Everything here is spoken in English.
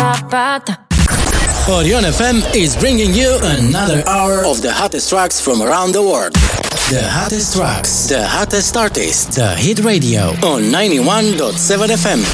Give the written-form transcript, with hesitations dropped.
Orion FM is bringing you another hour of the hottest tracks from around the world. The hottest tracks, the hottest artists, the hit radio on 91.7 FM.